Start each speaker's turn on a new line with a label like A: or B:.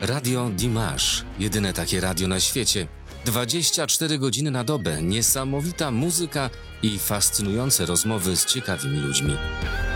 A: Radio Dimash, jedyne takie radio na świecie. 24 godziny na dobę, niesamowita muzyka i fascynujące rozmowy z ciekawymi ludźmi.